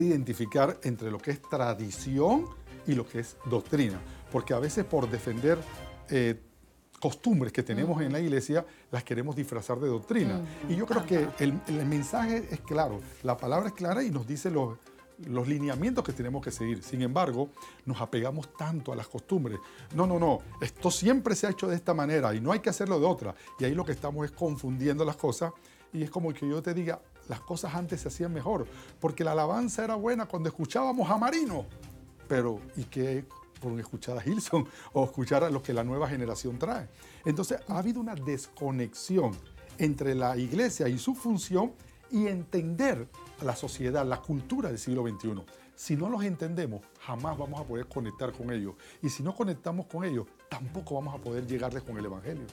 identificar entre lo que es tradición y lo que es doctrina, porque a veces por defender costumbres que tenemos en la iglesia, las queremos disfrazar de doctrina. Y yo creo que el mensaje es claro, la palabra es clara y nos dice los lineamientos que tenemos que seguir. Sin embargo, nos apegamos tanto a las costumbres. No, esto siempre se ha hecho de esta manera y no hay que hacerlo de otra. Y ahí lo que estamos es confundiendo las cosas y es como que yo te diga, las cosas antes se hacían mejor, porque la alabanza era buena cuando escuchábamos a Marino. Pero, ¿y qué con escuchar a Hillsong o escuchar a lo que la nueva generación trae? Entonces, ha habido una desconexión entre la iglesia y su función y entender la sociedad, la cultura del siglo XXI. Si no los entendemos, jamás vamos a poder conectar con ellos. Y si no conectamos con ellos, tampoco vamos a poder llegarles con el Evangelio.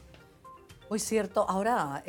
Muy cierto. Ahora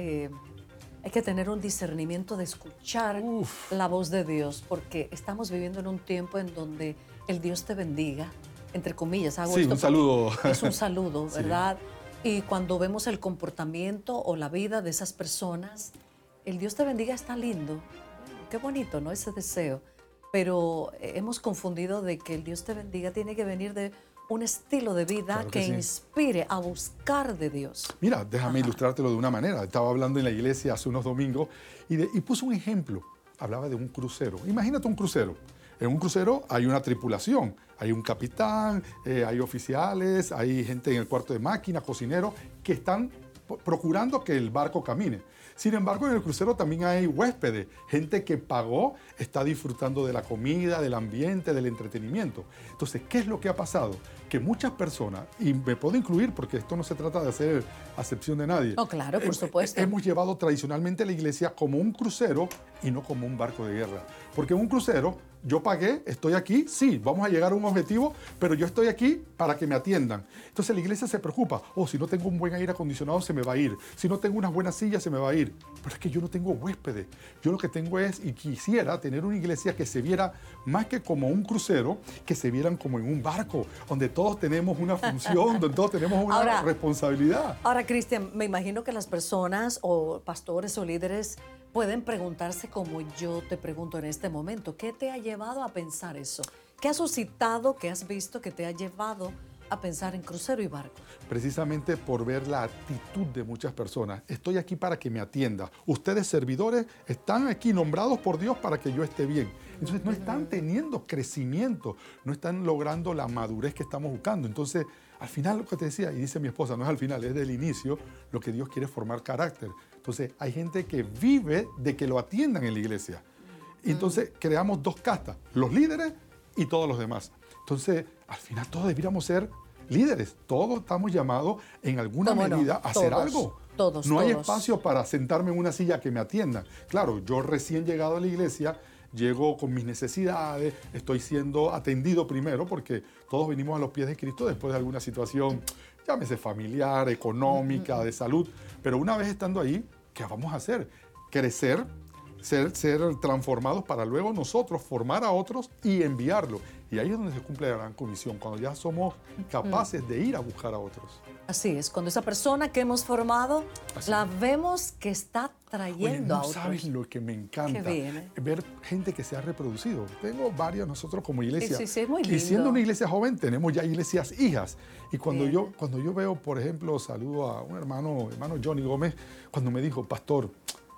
hay que tener un discernimiento de escuchar la voz de Dios, porque estamos viviendo en un tiempo en donde el Dios te bendiga, entre comillas. Hago esto un saludo. Es un saludo, ¿verdad? Sí. Y cuando vemos el comportamiento o la vida de esas personas, el Dios te bendiga está lindo. Qué bonito, ¿no? Ese deseo. Pero hemos confundido de que el Dios te bendiga tiene que venir de un estilo de vida Claro que sí. inspire a buscar de Dios. Mira, déjame ilustrártelo de una manera. Estaba hablando en la iglesia hace unos domingos y puso un ejemplo. Hablaba de un crucero. Imagínate un crucero. En un crucero hay una tripulación, hay un capitán, hay oficiales, hay gente en el cuarto de máquina, cocineros, que están procurando que el barco camine. Sin embargo, en el crucero también hay huéspedes, gente que pagó, está disfrutando de la comida, del ambiente, del entretenimiento. Entonces, ¿qué es lo que ha pasado? Que muchas personas, y me puedo incluir porque esto no se trata de hacer acepción de nadie. No, claro, por supuesto. Hemos llevado tradicionalmente la iglesia como un crucero y no como un barco de guerra. Porque en un crucero, yo pagué, estoy aquí, sí, vamos a llegar a un objetivo, pero yo estoy aquí para que me atiendan. Entonces la iglesia se preocupa, si no tengo un buen aire acondicionado se me va a ir, si no tengo unas buenas sillas se me va a ir. Pero es que yo no tengo huéspedes, yo lo que tengo es, y quisiera tener una iglesia que se viera más que como un crucero, que se vieran como en un barco, donde todos tenemos una función, donde todos tenemos una responsabilidad. Ahora, Cristian, me imagino que las personas o pastores o líderes pueden preguntarse como yo te pregunto en este momento, ¿qué te ha llevado a pensar eso? ¿Qué has suscitado, qué has visto que te ha llevado a pensar en crucero y barco? Precisamente por ver la actitud de muchas personas. Estoy aquí para que me atienda. Ustedes, servidores, están aquí nombrados por Dios para que yo esté bien. Entonces no están teniendo crecimiento, no están logrando la madurez que estamos buscando. Entonces, al final lo que te decía, y dice mi esposa, no es al final, es del inicio, lo que Dios quiere es formar carácter. Entonces, hay gente que vive de que lo atiendan en la iglesia. Y entonces creamos dos castas, los líderes y todos los demás. Entonces, al final todos deberíamos ser líderes. Todos estamos llamados en alguna medida a hacer algo. No hay espacio para sentarme en una silla que me atiendan. Claro, yo recién llegado a la iglesia, llego con mis necesidades, estoy siendo atendido primero porque todos venimos a los pies de Cristo después de alguna situación, llámese familiar, económica, de salud. Pero una vez estando ahí, ¿qué vamos a hacer? Crecer, ser transformados para luego nosotros formar a otros y enviarlos. Y ahí es donde se cumple la gran comisión, cuando ya somos capaces de ir a buscar a otros. Así es, cuando esa persona que hemos formado, la vemos que está trayendo a otros. No sabes lo que me encanta, ver gente que se ha reproducido. Tengo varios nosotros como iglesia. Sí, es muy lindo. Y siendo una iglesia joven, tenemos ya iglesias hijas. Y cuando yo veo, por ejemplo, saludo a un hermano Johnny Gómez, cuando me dijo, pastor,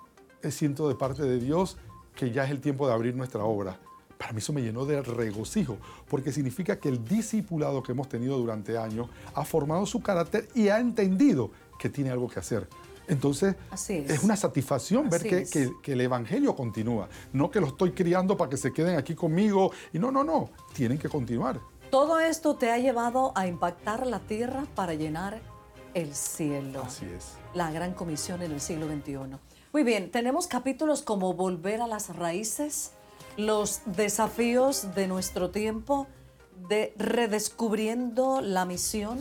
siento de parte de Dios que ya es el tiempo de abrir nuestra obra. Para mí eso me llenó de regocijo, porque significa que el discipulado que hemos tenido durante años ha formado su carácter y ha entendido que tiene algo que hacer. Entonces, es una satisfacción ver que el evangelio continúa. No que lo estoy criando para que se queden aquí conmigo. Y no, tienen que continuar. Todo esto te ha llevado a impactar la tierra para llenar el cielo. Así es. La gran comisión en el siglo XXI. Muy bien, tenemos capítulos como Volver a las Raíces, los desafíos de nuestro tiempo, de redescubriendo la misión.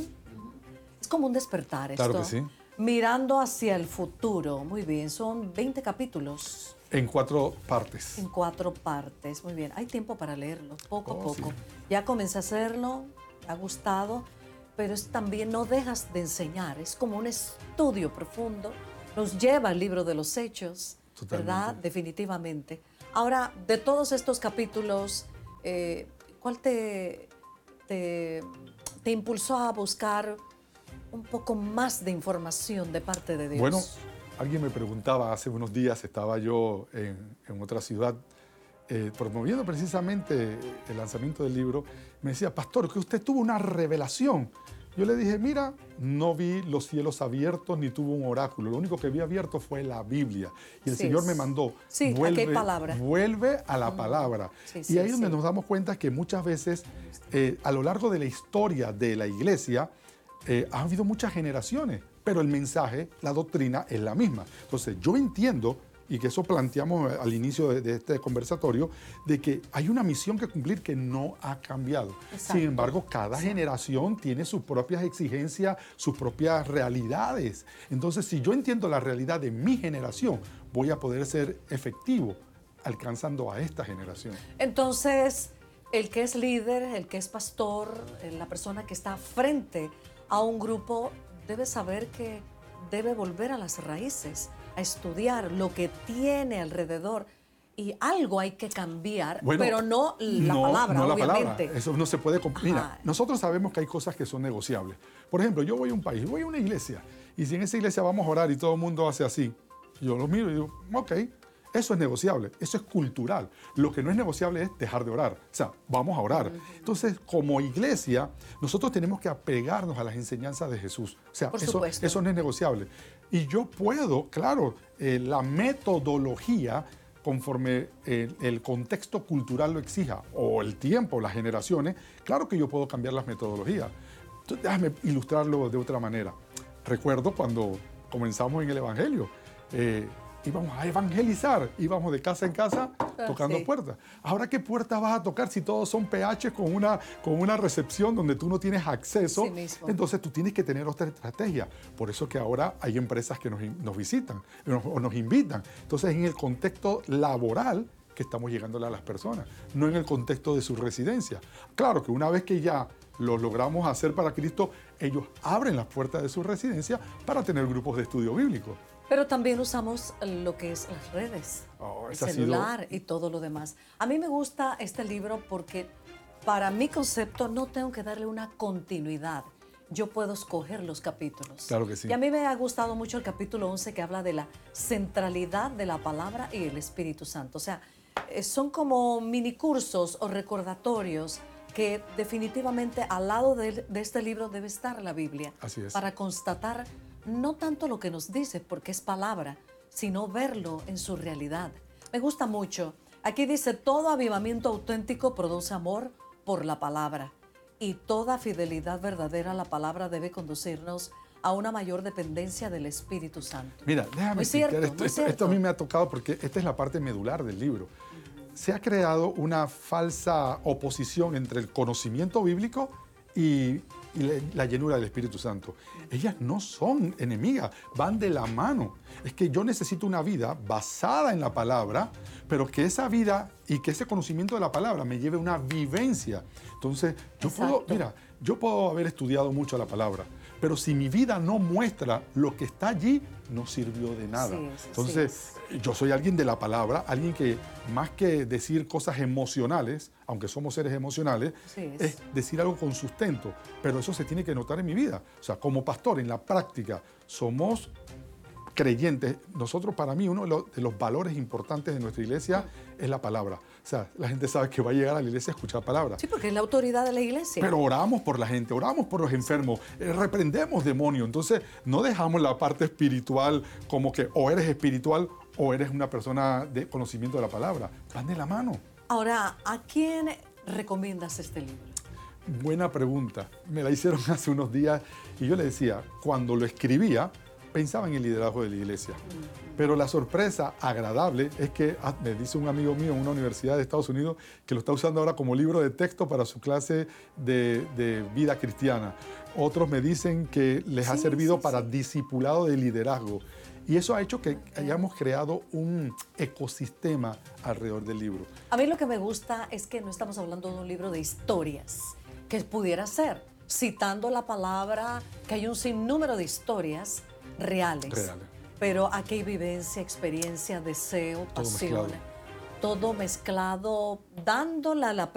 Es como un despertar esto. Claro que sí. Mirando hacia el futuro. Muy bien, son 20 capítulos. En 4 partes. En 4 partes, muy bien. Hay tiempo para leerlo, poco a poco. Sí. Ya comencé a hacerlo, me ha gustado, pero es también no dejas de enseñar. Es como un estudio profundo. Nos lleva al libro de los Hechos, Totalmente. ¿verdad? Definitivamente. Ahora, de todos estos capítulos, ¿cuál te impulsó a buscar un poco más de información de parte de Dios? Bueno, alguien me preguntaba hace unos días, estaba yo en otra ciudad promoviendo precisamente el lanzamiento del libro, me decía, pastor, que usted tuvo una revelación. Yo le dije, mira, no vi los cielos abiertos ni tuve un oráculo. Lo único que vi abierto fue la Biblia. Y el Señor me mandó, sí, aquí hay palabra. Vuelve a la palabra. Y ahí es donde nos damos cuenta que muchas veces a lo largo de la historia de la iglesia ha habido muchas generaciones, pero el mensaje, la doctrina es la misma. Entonces yo entiendo, y que eso planteamos al inicio de este conversatorio, de que hay una misión que cumplir que no ha cambiado. Exacto. Sin embargo, cada generación tiene sus propias exigencias, sus propias realidades. Entonces, si yo entiendo la realidad de mi generación, voy a poder ser efectivo alcanzando a esta generación. Entonces, el que es líder, el que es pastor, la persona que está frente a un grupo, debe saber que debe volver a las raíces, a estudiar lo que tiene alrededor, y algo hay que cambiar, bueno, pero no la palabra, no obviamente. Palabra. Eso no se puede... Mira, nosotros sabemos que hay cosas que son negociables. Por ejemplo, yo voy a un país, voy a una iglesia, y si en esa iglesia vamos a orar y todo el mundo hace así, yo lo miro y digo, ok, eso es negociable, eso es cultural. Lo que no es negociable es dejar de orar. O sea, vamos a orar. Entonces, como iglesia, nosotros tenemos que apegarnos a las enseñanzas de Jesús. O sea, eso no es negociable. Y yo puedo, claro, la metodología, conforme el contexto cultural lo exija, o el tiempo, las generaciones, claro que yo puedo cambiar las metodologías. Entonces, déjame ilustrarlo de otra manera. Recuerdo cuando comenzamos en el Evangelio, íbamos a evangelizar, íbamos de casa en casa tocando puertas. Ahora, ¿qué puertas vas a tocar si todos son PH con una recepción donde tú no tienes acceso? Sí, entonces tú tienes que tener otra estrategia. Por eso que ahora hay empresas que nos visitan o nos invitan. Entonces, en el contexto laboral que estamos llegándole a las personas, no en el contexto de su residencia. Claro que una vez que ya lo logramos hacer para Cristo, ellos abren las puertas de su residencia para tener grupos de estudio bíblico. Pero también usamos lo que es las redes, el celular y todo lo demás. A mí me gusta este libro porque para mi concepto no tengo que darle una continuidad. Yo puedo escoger los capítulos. Claro que sí. Y a mí me ha gustado mucho el capítulo 11 que habla de la centralidad de la palabra y el Espíritu Santo. O sea, son como minicursos o recordatorios que definitivamente al lado de este libro debe estar la Biblia. Así es. Para constatar no tanto lo que nos dice, porque es palabra, sino verlo en su realidad. Me gusta mucho. Aquí dice, todo avivamiento auténtico produce amor por la palabra, y toda fidelidad verdadera a la palabra debe conducirnos a una mayor dependencia del Espíritu Santo. Mira, déjame explicar esto a mí me ha tocado porque esta es la parte medular del libro. Se ha creado una falsa oposición entre el conocimiento bíblico y la llenura del Espíritu Santo. Ellas no son enemigas, van de la mano. Es que yo necesito una vida basada en la palabra, pero que esa vida y que ese conocimiento de la palabra me lleve a una vivencia. Entonces, yo puedo haber estudiado mucho la palabra, pero si mi vida no muestra lo que está allí, no sirvió de nada. Entonces, yo soy alguien de la palabra, alguien que más que decir cosas emocionales, aunque somos seres emocionales, es decir algo con sustento, pero eso se tiene que notar en mi vida. O sea, como pastor, en la práctica, somos creyentes. Nosotros, para mí, uno de los valores importantes de nuestra iglesia es la palabra. O sea, la gente sabe que va a llegar a la iglesia a escuchar palabra. Sí, porque es la autoridad de la iglesia. Pero oramos por la gente, oramos por los enfermos, reprendemos demonios. Entonces, no dejamos la parte espiritual como que o eres espiritual o eres una persona de conocimiento de la palabra. Van de la mano. Ahora, ¿a quién recomiendas este libro? Buena pregunta. Me la hicieron hace unos días y yo le decía, cuando lo escribía, pensaba en el liderazgo de la iglesia. Pero la sorpresa agradable es que me dice un amigo mío en una universidad de Estados Unidos que lo está usando ahora como libro de texto para su clase de vida cristiana. Otros me dicen que les ha servido para discipulado de liderazgo. Y eso ha hecho que hayamos creado un ecosistema alrededor del libro. A mí lo que me gusta es que no estamos hablando de un libro de historias, que pudiera ser, citando la palabra, que hay un sinnúmero de historias reales. Pero aquí hay vivencia, experiencia, deseo, pasión. todo mezclado, dándola a la